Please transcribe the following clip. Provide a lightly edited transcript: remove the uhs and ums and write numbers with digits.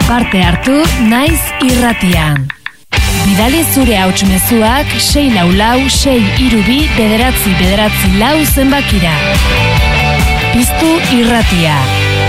Parte hartu naiz irratian. Bidali zure hauts mezuak 644-632-944 zenbakira. Piztu irratia.